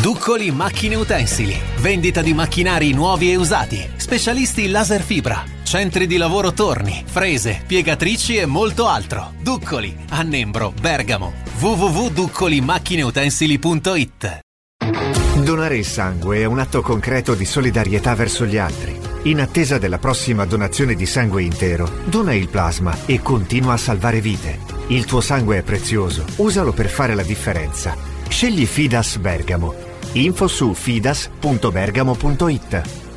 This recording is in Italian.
Duccoli Macchine Utensili. Vendita di macchinari nuovi e usati. Specialisti in laser fibra. Centri di lavoro torni, frese, piegatrici e molto altro. Duccoli, a Nembro, Bergamo. www.duccolimacchineutensil.it. Donare il sangue è un atto concreto di solidarietà verso gli altri. In attesa della prossima donazione di sangue intero, dona il plasma e continua a salvare vite. Il tuo sangue è prezioso, usalo per fare la differenza. Scegli Fidas Bergamo. Info su fidas.bergamo.it.